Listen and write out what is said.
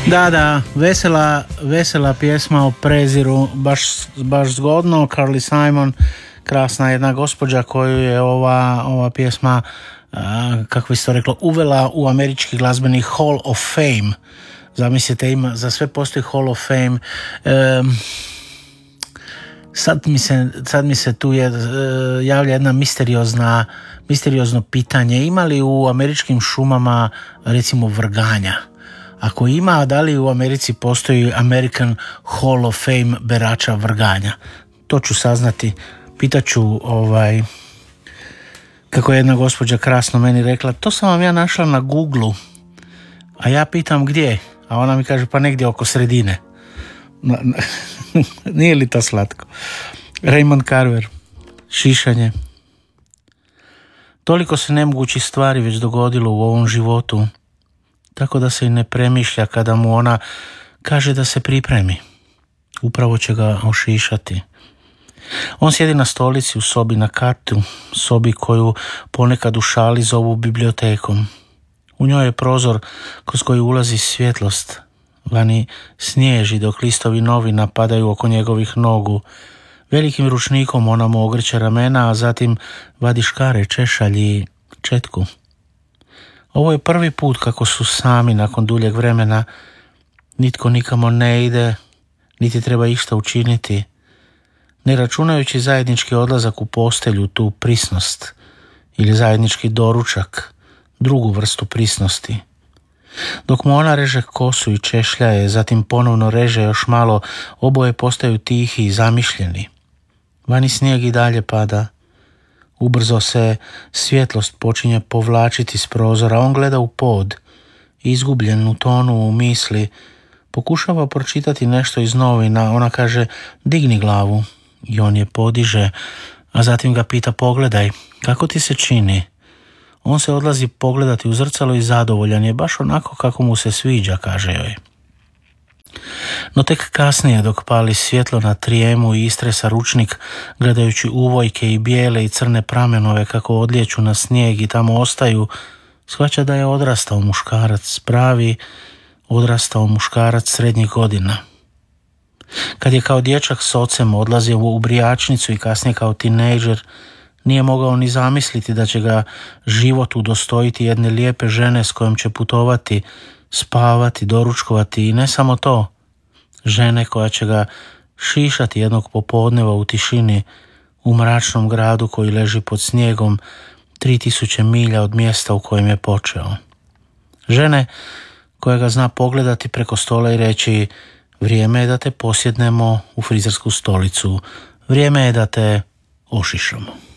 Da, vesela pjesma o preziru, baš zgodno. Carly Simon, krasna jedna gospođa koju je ova pjesma, kako bi se to reklo, uvela u američki glazbeni Hall of Fame. Zamislite, za sve postoji Hall of Fame. Sad mi se tu javlja jedna misteriozno pitanje. Ima li u američkim šumama recimo vrganja? Ako ima, da li u Americi postoji American Hall of Fame berača vrganja? To ću saznati. Pitaću kako je jedna gospođa krasno meni rekla, to sam vam ja našla na Googlu, a ja pitam gdje, a ona mi kaže pa negdje oko sredine. Nije li to slatko? Raymond Carver, šišanje. Toliko se nemogućih stvari već dogodilo u ovom životu, tako da se i ne premišlja kada mu ona kaže da se pripremi. Upravo će ga ošišati. On sjedi na stolici u sobi na katu, sobi koju ponekad u šali zovu bibliotekom. U njoj je prozor kroz koji ulazi svjetlost. Vani snježi dok listovi novina padaju oko njegovih nogu. Velikim ručnikom ona mu ogrće ramena, a zatim vadi škare, češalj i četku. Ovo je prvi put kako su sami nakon duljeg vremena. Nitko nikamo ne ide, niti treba išta učiniti. Ne računajući zajednički odlazak u postelju, tu prisnost, ili zajednički doručak, drugu vrstu prisnosti. Dok mu ona reže kosu i češljaje, zatim ponovno reže još malo, oboje postaju tihi i zamišljeni. Vani snijeg i dalje pada. Ubrzo se svjetlost počinje povlačiti s prozora. On gleda u pod, izgubljen u tonu u misli. Pokušava pročitati nešto iz novina. Ona kaže, digni glavu. I on je podiže, a zatim ga pita, pogledaj, kako ti se čini? On se odlazi pogledati u zrcalo i zadovoljan je, baš onako kako mu se sviđa, kaže joj. No tek kasnije, dok pali svjetlo na trijemu i istresa ručnik, gledajući uvojke i bijele i crne pramenove kako odliječu na snijeg i tamo ostaju, shvaća da je odrastao muškarac, pravi odrastao muškarac srednjih godina. Kad je kao dječak s ocem odlazio u brijačnicu i kasnije kao tinejdžer, nije mogao ni zamisliti da će ga život udostojiti jedne lijepe žene s kojom će putovati, spavati, doručkovati i ne samo to, žene koja će ga šišati jednog popodneva u tišini u mračnom gradu koji leži pod snijegom 3000 milja od mjesta u kojem je počeo. Žene koja ga zna pogledati preko stola i reći, vrijeme je da te posjednemo u frizersku stolicu, vrijeme je da te ošišamo.